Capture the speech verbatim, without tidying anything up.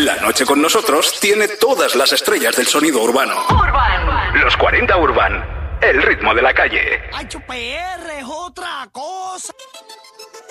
La noche con nosotros tiene todas las estrellas del sonido urbano. Urban. Los cuarenta Urban. El ritmo de la calle. H P R es otra cosa.